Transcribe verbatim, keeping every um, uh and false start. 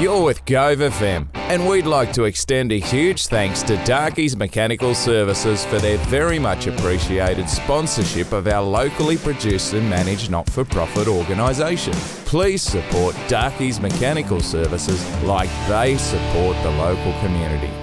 You're with Gove F M, and we'd like to extend a huge thanks to Darkey's Mechanical Services for their very much appreciated sponsorship of our locally produced and managed not-for-profit organisation. Please support Darkey's Mechanical Services like they support the local community.